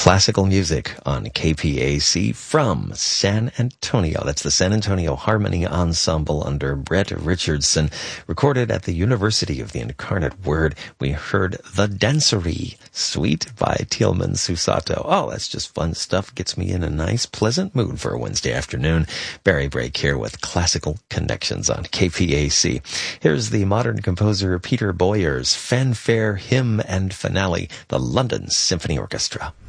Classical music on KPAC from San Antonio. That's the San Antonio Harmony Ensemble under Brett Richardson, recorded at the University of the Incarnate Word. We heard The Dancery Suite by Tielman Susato. Oh, that's just fun stuff. Gets me in a nice, pleasant mood for a Wednesday afternoon. Barry Brake here with Classical Connections on KPAC. Here's the modern composer Peter Boyer's Fanfare, Hymn, and Finale, the London Symphony Orchestra.